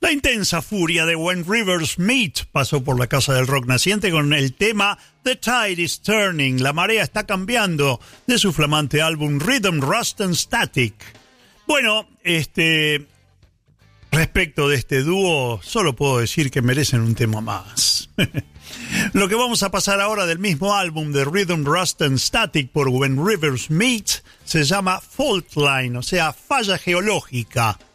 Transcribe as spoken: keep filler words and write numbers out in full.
La intensa furia de When Rivers Meet pasó por la Casa del Rock Naciente con el tema The Tide is Turning, la marea está cambiando, de su flamante álbum Rhythm, Rust and Static. Bueno, este, respecto de este dúo, solo puedo decir que merecen un tema más. Lo que vamos a pasar ahora del mismo álbum de Rhythm, Rust and Static por When Rivers Meet se llama Fault Line, o sea, falla geológica.